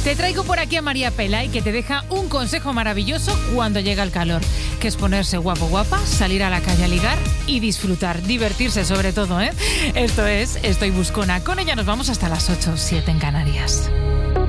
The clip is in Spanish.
Te traigo por aquí a María Pelay, que te deja un consejo maravilloso cuando llega el calor, que es ponerse guapo, guapa, salir a la calle a ligar y disfrutar, divertirse sobre todo, ¿eh? Esto es Estoy Buscona. Con ella nos vamos hasta las 8, 7 en Canarias.